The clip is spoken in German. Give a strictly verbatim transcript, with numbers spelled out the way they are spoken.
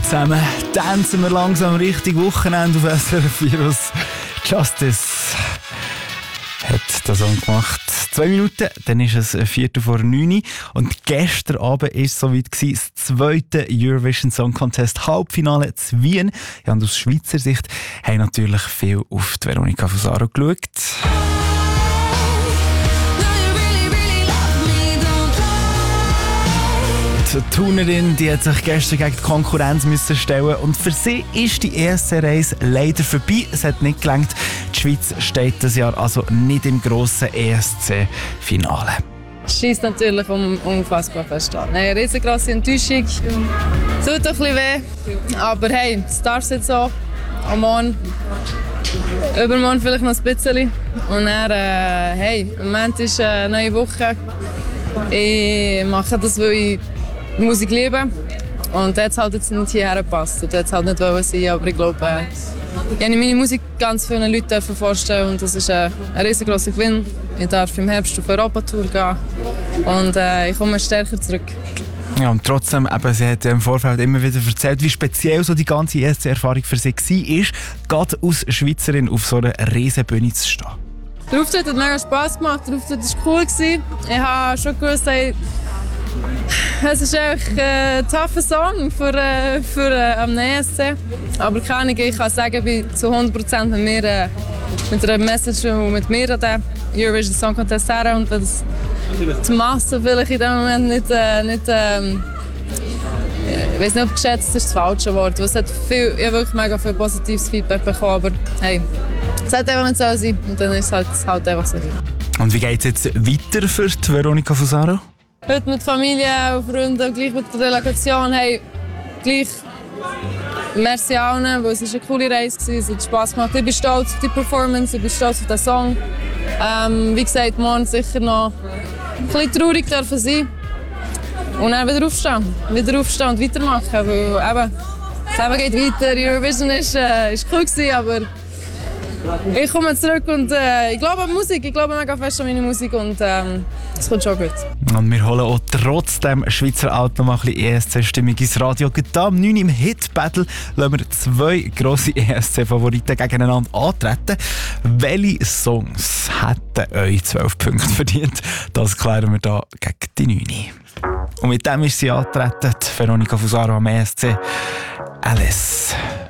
zusammen. Tanzen wir langsam Richtung Wochenende auf S R F vier. Justice hat den Song gemacht. Zwei Minuten, dann ist es Viertel vor neun. Und gestern Abend war es soweit, das zweite Eurovision Song Contest Halbfinale zu Wien. Ja, und aus Schweizer Sicht haben natürlich viel auf die Veronika Fusaro geschaut. Die Turnerin, die hat sich gestern gegen die Konkurrenz müssen stellen und für sie ist die E S C-Reise leider vorbei. Es hat nicht gelangt. Die Schweiz steht dieses Jahr also nicht im grossen E S C-Finale. Es scheisst natürlich um, unfassbar fest an. Eine riesengroße Enttäuschung. Es tut ein bisschen weh. Aber hey, es darf jetzt so. Am Morgen, übermorgen vielleicht noch ein bisschen. Und dann, äh, hey, im Moment ist eine neue Woche. Ich mache das, weil ich die Musik liebe. Und jetzt halt jetzt nicht hierher gepasst. Und jetzt halt nicht wollen sein, aber ich glaube, äh, ich habe meine Musik ganz vielen Leuten vorstellen und das ist äh, ein riesengroßer Gewinn. Ich darf im Herbst auf Europatour gehen und äh, ich komme stärker zurück. Ja, und trotzdem, eben, sie hat im Vorfeld immer wieder erzählt, wie speziell so die ganze E S C-Erfahrung für sie war, gerade als Schweizerin auf so einer riesen Bühne zu stehen. Der Auftritt hat mega Spass gemacht, der Auftritt war cool. Ich habe schon gewusst, hey, es ist echt ein tougher Song für, äh, für äh, am E S C. Aber keine Ahnung, ich kann sagen, ich bin zu hundert Prozent mit mir, äh, mit einer Message und mit mir an den Eurovision Song Contest her. Und wenn das die Masse vielleicht in dem Moment nicht, äh, nicht ähm, ich weiß nicht, ob geschätzt ist das falsche Wort. Es hat viel, ich habe wirklich mega viel positives Feedback bekommen, aber hey, es sollte einfach nicht so sein und dann ist es halt, halt einfach so. Und wie geht es jetzt weiter für die Veronika Fusaro? Heute mit Familie und Freunden, gleich mit der Delegation, hey, gleich merci allen, weil es eine coole Reise war, es hat Spass gemacht. Ich bin stolz auf die Performance, ich bin stolz auf den Song. Ähm, wie gesagt, morgen sicher noch ein bisschen traurig dürfen sein. Und dann wieder aufstehen, wieder aufstehen und weitermachen, weil eben, das Leben geht weiter, Eurovision ist, äh, ist cool gewesen, aber ich komme zurück und äh, ich glaube an Musik, ich glaube mega fest an meine Musik und ähm, es kommt schon gut. Und wir holen auch trotzdem Schweizer Alt noch mal ein bisschen E S C-Stimmung ins Radio. Gerade am neun im Hit-Battle lassen wir zwei grosse E S C-Favoriten gegeneinander antreten. Welche Songs hätten euch zwölf Punkte verdient? Das klären wir hier gegen die neun. Und mit dem ist sie angetreten, Veronika Fusaro am E S C. Alice.